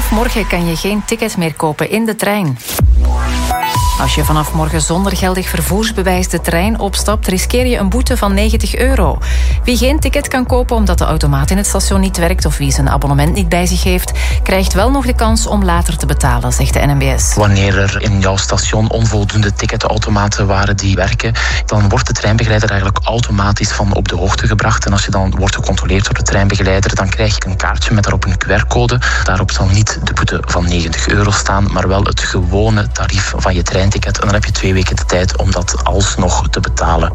Vanaf morgen kan je geen ticket meer kopen in de trein. Als je vanaf morgen zonder geldig vervoersbewijs de trein opstapt, riskeer je een boete van €90. Wie geen ticket kan kopen omdat de automaat in het station niet werkt of wie zijn abonnement niet bij zich heeft, krijgt wel nog de kans om later te betalen, zegt de NMBS. Wanneer er in jouw station onvoldoende ticketautomaten waren die werken, dan wordt de treinbegeleider eigenlijk automatisch van op de hoogte gebracht. En als je dan wordt gecontroleerd door de treinbegeleider, dan krijg je een kaartje met daarop een QR-code. Daarop zal niet de boete van €90 staan, maar wel het gewone tarief van je treinticket. En dan heb je 2 weken de tijd om dat alsnog te betalen.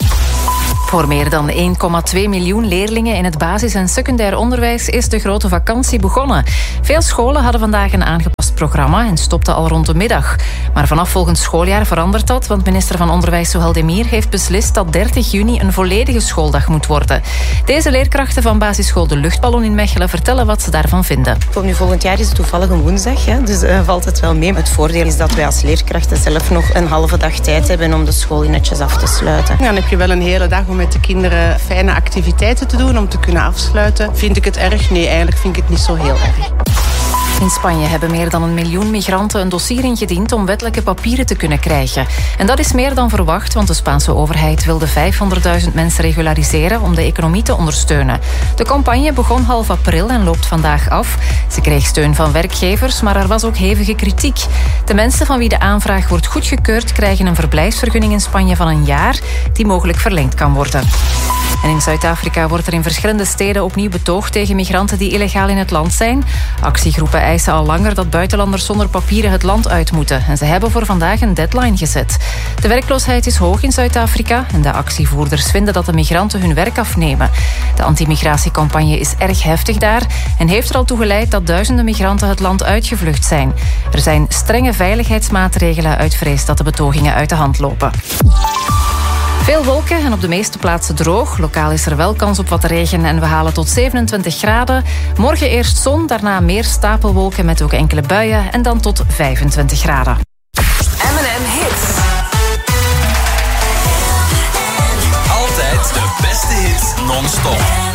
Voor meer dan 1,2 miljoen leerlingen in het basis- en secundair onderwijs is de grote vakantie begonnen. Veel scholen hadden vandaag een aangepast programma en stopten al rond de middag. Maar vanaf volgend schooljaar verandert dat, want minister van Onderwijs Souhel Demir heeft beslist dat 30 juni een volledige schooldag moet worden. Deze leerkrachten van basisschool De Luchtballon in Mechelen vertellen wat ze daarvan vinden. Nu volgend jaar is het toevallig een woensdag, dus valt het wel mee. Het voordeel is dat wij als leerkrachten zelf nog een halve dag tijd hebben om de school netjes af te sluiten. Dan heb je wel een hele dag om met de kinderen fijne activiteiten te doen om te kunnen afsluiten. Vind ik het erg? Nee, eigenlijk vind ik het niet zo heel erg. In Spanje hebben meer dan 1 miljoen migranten een dossier ingediend om wettelijke papieren te kunnen krijgen. En dat is meer dan verwacht, want de Spaanse overheid wilde 500.000 mensen regulariseren om de economie te ondersteunen. De campagne begon half april en loopt vandaag af. Ze kreeg steun van werkgevers, maar er was ook hevige kritiek. De mensen van wie de aanvraag wordt goedgekeurd krijgen een verblijfsvergunning in Spanje van 1 jaar, die mogelijk verlengd kan worden. En in Zuid-Afrika wordt er in verschillende steden opnieuw betoogd tegen migranten die illegaal in het land zijn. Actiegroepen eisen al langer dat buitenlanders zonder papieren het land uit moeten. En ze hebben voor vandaag een deadline gezet. De werkloosheid is hoog in Zuid-Afrika en de actievoerders vinden dat de migranten hun werk afnemen. De antimigratiecampagne is erg heftig daar en heeft er al toe geleid dat duizenden migranten het land uitgevlucht zijn. Er zijn strenge veiligheidsmaatregelen uit vrees dat de betogingen uit de hand lopen. Veel wolken en op de meeste plaatsen droog. Lokaal is er wel kans op wat regen en we halen tot 27 graden. Morgen eerst zon, daarna meer stapelwolken met ook enkele buien en dan tot 25 graden. M&M Hits. Altijd de beste hits non-stop.